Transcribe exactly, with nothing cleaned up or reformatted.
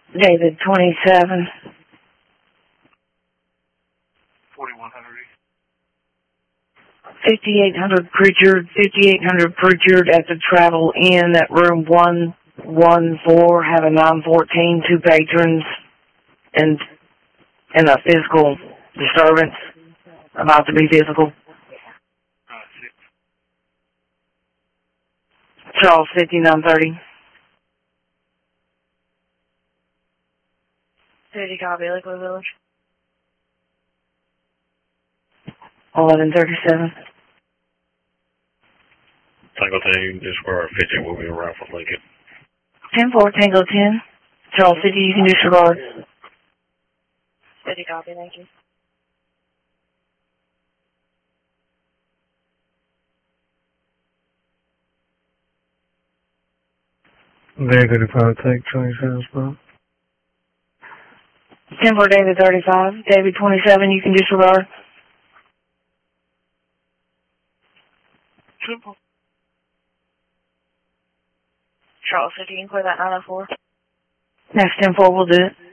David twenty-seven. forty-one hundred. fifty-eight hundred Pritchard, fifty-eight hundred Pritchard at the Travel Inn at room one one four, have a nine fourteen, two patrons, and, and a physical disturbance, about to be physical. Uh, six. Charles fifty-nine thirty. City copy, Lakewood Village. eleven thirty-seven. Tango ten, you can disregard fifty, we'll be around for Lincoln. ten four Tango ten. Charles fifty, you can disregard. City copy, thank you. Very good if I would take twenty-seven spot. ten four David thirty-five. David twenty-seven, you can disregard. Triple. Charles fifty, you can clear that nine oh four. Next ten four will do it.